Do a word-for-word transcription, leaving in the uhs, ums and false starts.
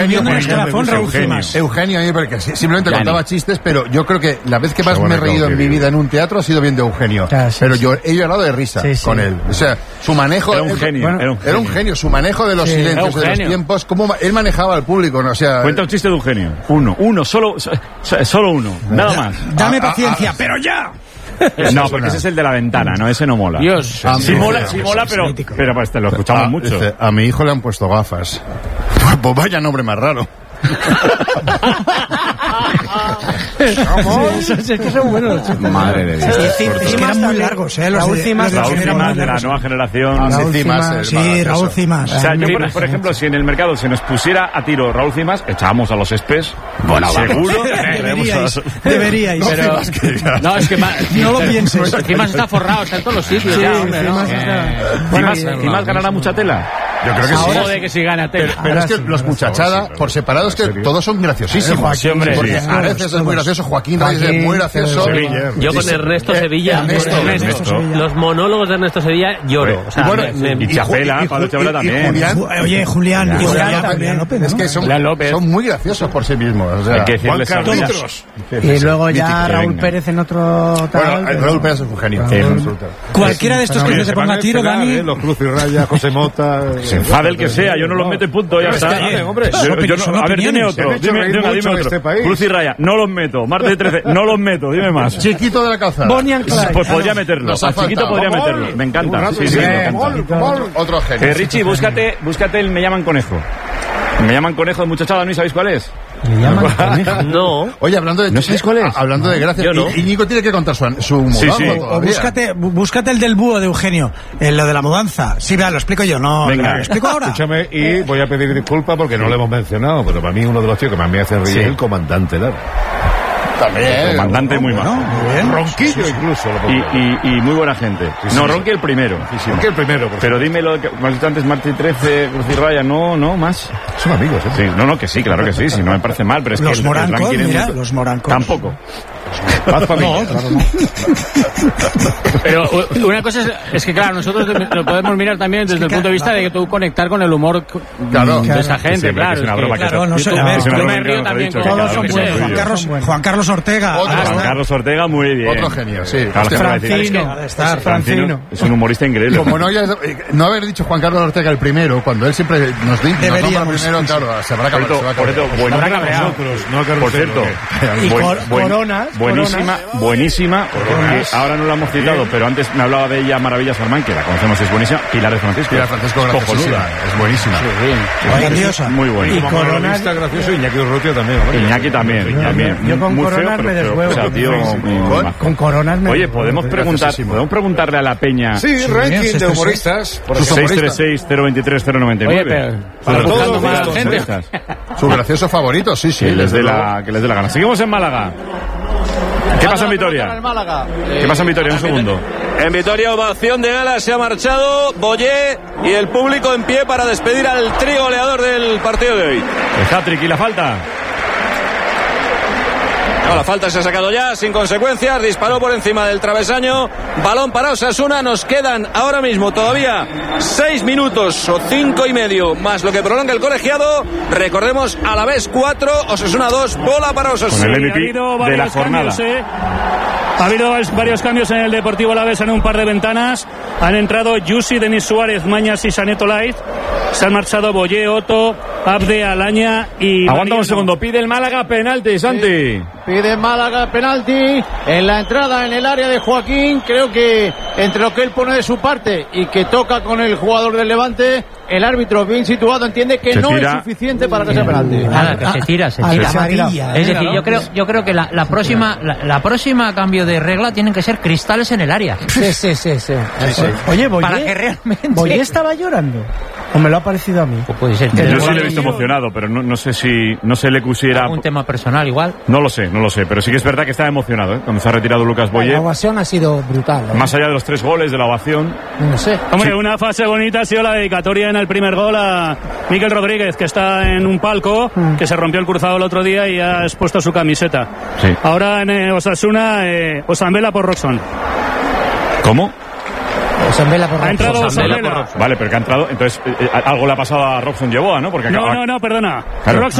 Viendo el escalafón, Raúl Cimas. Eugenio, a mí porque simplemente Dani. contaba chistes, pero yo creo que la vez que más Según me he el reído en mi contenido. vida en un teatro ha sido viendo a Eugenio. Ah, sí, pero sí. yo he llorado de risa Sí, sí. con él. O sea, su manejo... Era un genio, bueno, era un era un genio. genio. Su manejo de los Sí. silencios, Era un de los genio. tiempos, cómo ma- él manejaba al público, ¿no? O sea... Cuenta un chiste de Eugenio. Uno, uno, solo, so- solo uno. Nada más. Dame Ah, ah, paciencia, ah, pero ya. No, porque ese es el de la ventana, ¿no? Ese no mola. Dios. A Sí mí- mola, sí mola, pero, mítico. pero pues, te lo escuchamos Ah, mucho. dice, a mi hijo le han puesto gafas. Pues vaya nombre más raro. Sí, es que son buenos los chistes. Madre de Dios. Es que eran muy largos, ¿eh? Los Raúl de- Cimas, los de Raúl Eugenio eran Cimas muy de la largos. nueva generación. Raúl Raúl Cimas, Cimas, el sí, maravilloso. Raúl Cimas. O sea, yo, por, Cimas. por ejemplo, si en el mercado se nos pusiera a tiro Raúl Cimas, echábamos a los espes. Bueno, seguro. Deberíais, deberíais. Pero, no, es que ma- No lo pienses. Cimas está forrado, está en todos los sitios. Sí, ya, hombre, ¿no? Cimas Eh, está- Cimas, Bueno, Cimas ganará mucha tela. Yo creo que sí. Ahora de que si gana tela. Pero es que los muchachada, por separado, es que todos son graciosísimos. Sí, hombre, Porque sí. Areces es muy gracioso, Joaquín Reyes es Joaquín, muy gracioso. Sevilla. Yo con Ernesto Sevilla, Ernesto, Ernesto. los monólogos de Ernesto Sevilla lloro. O sea, Y bueno, me- me- y Chapela, Ju- Pablo Chapela y- y también. Julián, Ju- Oye, Julián, y Julián, Julián también. también. Es que son, Julián López. son muy graciosos por sí mismos. O sea, Hay que decirles Juan a Carlitos. Y luego ya Mítico, Raúl venga. Pérez en otro tal. Bueno, el Raúl Pérez es un genio. Sí. Absoluto. Cualquiera de estos que se te ponga a tiro, Dani. Los Cruz y Raya, José Mota. Se enfade el que sea, yo no los meto en punto, ya Pero es está. que, oye, hombre, Yo- son yo no- opiniones, a ver, dime son otro. opiniones. Dime, Se han hecho venga, reír dime mucho en otro. este país. Cruz y Raya, no los meto. Martes de trece, no los meto, dime más. Chiquito de la calzada. Bonnie and Clyde. Pues podría meterlo. Nos ha A Chiquito faltado. podría Gol. meterlo. Me encanta. Un rato, Sí, sí, sí, me encanta. gol, gol. Otro genio. Eh, Richie, búscate, búscate el Me llaman conejo. Me llaman conejo de muchachada, ¿no? ¿Y sabéis cuál es? Me llaman conejo. no. Oye, hablando de... ¿No sabes cuál es? a- Hablando de gracias. Yo no. Y, y Nico tiene que contar su, su mudanza Sí, sí. O todavía. búscate, bú- búscate el del búho de Eugenio, eh, lo de la mudanza. Sí, vea, lo explico yo, no. Venga. ¿Lo explico ahora? Escúchame, y voy a pedir disculpas porque no lo hemos mencionado, pero para mí uno de los tíos que más me hace reír Sí. es el comandante Lara. También. Comandante muy Bueno, majo. muy bien. Ronquillo incluso. Lo Y, pongo. y, y muy buena gente. sí, No, sí. Ronqui el primero. Porque el primero, por Pero dime lo que me has dicho antes, Martí trece, Cruz y Raya, no, no, más. son amigos, ¿eh? Sí, no, no, que sí, claro que sí, si no me parece mal, pero es que Los el- el morancos, ranking es mira, muy- los morancos. Tampoco. Paz familia. Pero u- una cosa es, es que, claro, nosotros lo podemos mirar también desde el punto de vista de que tú conectar con el humor c- Claro. de esa Sí, gente, siempre, claro. que es una es que- broma que claro, se- no sé, yo- a ver, es una yo broma me que río nos ha también dicho con- que todos cada son vez buenos. que Juan se Carlos, ríe. Juan Carlos Ortega. Otro Ah, Juan Carlos Ortega, muy bien. Otro genio, sí. Claro, Hostia, la gente va a decir, Francino, es que- está Francino Francino. es un humorista increíble. Como no, haya- eh, no haber dicho Juan Carlos Ortega el primero, cuando él siempre nos dice Deberíamos. primero, claro, se habrá Por acabado. cierto, se va a por acabar. cierto, bueno, Habrá cabreado. Nosotros, no a Carlos por cierto, Ortega. Y buen- cor- buen- coronas, buenísima, buenísima, porque ahora no la hemos citado, pero antes me hablaba de ella Maravilla Germán, que la conocemos, es buenísima, Pilar de Francisco. Pilar Francisco, Cojonuda. graciosísima, es buenísima. grandiosa. Muy buena. Y Como Coronas- monologuista gracioso, Iñaki Urrutia también. hombre. Iñaki también, también. yo con Muy feo, Coronas pero- me pero, deshuevo. o sea, tío, muy- muy ¿Con? majo. Con coronas me. Oye, podemos preguntar, graciosísimo. podemos preguntarle a la peña. Sí, ranking sí, de sí. humoristas. Por Sus ejemplo. humoristas. seis tres seis, cero veintitrés, cero noventa y Oye, nueve. pero para todos buscando los más gustos, gente. Estas. Su gracioso favorito, sí, sí. Que les desde dé luego. la, que les dé la gana. Seguimos en Málaga. ¿Qué pasa en Vitoria? ¿Qué pasa en Vitoria? Un segundo. En Vitoria, ovación de gala, se ha marchado Boyé y el público en pie para despedir al trío goleador del partido de hoy. El hat-trick y la falta. No, la falta se ha sacado ya, sin consecuencias, disparó por encima del travesaño, balón para Osasuna, nos quedan ahora mismo todavía seis minutos o cinco y medio, más lo que prolonga el colegiado, recordemos, a la vez cuatro, Osasuna dos, bola para Con Osasuna. el Sí, M ha V habido P de la varios jornada. cambios, ¿eh? Ha habido varios cambios en el Deportivo Alavés en un par de ventanas. Han entrado Yusi, Denis Suárez, Mañas y Saneto Laiz. Se han marchado Boyé, Otto, Abde, Alaña y... Aguanta un Mariano. segundo. Pide el Málaga penalti, Santi. Pide Málaga penalti en la entrada en el área de Joaquín. Creo que entre lo que él pone de su parte y que toca con el jugador del Levante, el árbitro bien situado entiende que Se no tira. es suficiente para que sea penalti. Nada, que se tira, se Ah, tira. se ha tirado. Es decir, yo creo, yo creo que la, la próxima, la, la próxima cambio de regla tienen que ser cristales en el área. Sí, sí, sí, sí. Oye, Boyé, Para que realmente- Boyé estaba llorando. O me lo ha parecido a mí. O puede ser que Yo igual sí le he hay visto emocionado, pero no, no sé si no se le pusiera. un tema personal igual. No lo sé, no lo sé, pero sí que es verdad que estaba emocionado, ¿eh? Cuando se ha retirado Lucas Boyé. La ovación ha sido brutal. ¿eh? Más allá de los tres goles, de la ovación. No sé. Hombre, una fase bonita ha sido la dedicatoria en el primer gol a Miquel Rodríguez, que está en un palco, que se rompió el cruzado el otro día y ha expuesto su camiseta. Sí. Ahora en eh, Osasuna, eh, Osambela por Roxon. ¿Cómo? Osambela por Ha entrado Osambela Osambela. por Robson. Vale, pero que ha entrado. Entonces, eh, eh, algo le ha pasado a Robson Yeboah, ¿no? Porque No, acaba- no, no, perdona. Claro. Robson